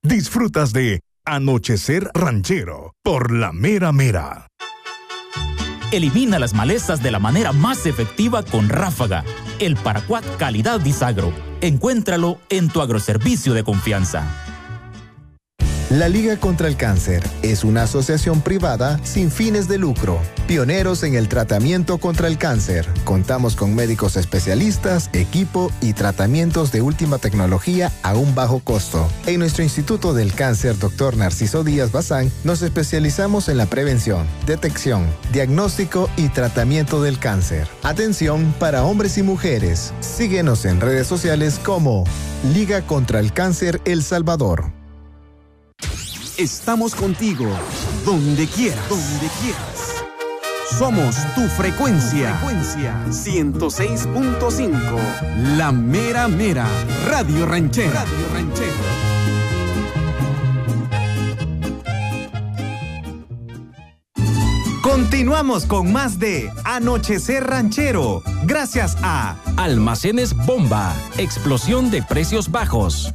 disfrutas de Anochecer Ranchero por La Mera Mera. Elimina las malezas de la manera más efectiva con Ráfaga, el paraquat calidad Disagro. Encuéntralo en tu agroservicio de confianza. La Liga contra el Cáncer es una asociación privada sin fines de lucro, pioneros en el tratamiento contra el cáncer. Contamos con médicos especialistas, equipo y tratamientos de última tecnología a un bajo costo. En nuestro Instituto del Cáncer, Dr. Narciso Díaz Bazán, nos especializamos en la prevención, detección, diagnóstico y tratamiento del cáncer. Atención para hombres y mujeres. Síguenos en redes sociales como Liga contra el Cáncer El Salvador. Estamos contigo, donde quieras. Somos tu frecuencia. 106.5. La Mera Mera. Radio Ranchera. Continuamos con más de Anochecer Ranchero. Gracias a Almacenes Bomba. Explosión de precios bajos.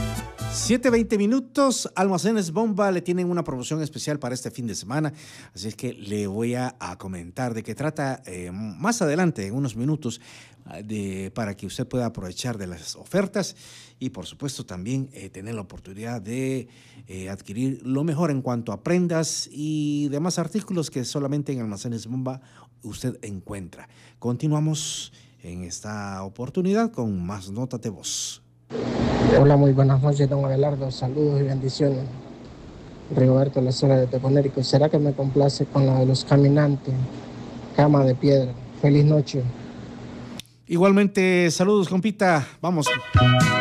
7:20, Almacenes Bomba le tienen una promoción especial para este fin de semana, así es que le voy a comentar de qué trata más adelante, en unos minutos, para que usted pueda aprovechar de las ofertas y por supuesto también tener la oportunidad de adquirir lo mejor en cuanto a prendas y demás artículos que solamente en Almacenes Bomba usted encuentra. Continuamos en esta oportunidad con más notas de voz. Hola, muy buenas noches, don Abelardo. Saludos y bendiciones. Rigoberto Lezora de Teponérico. ¿Será que me complace con la de Los Caminantes? Cama de Piedra. Feliz noche. Igualmente, saludos, compita. Vamos.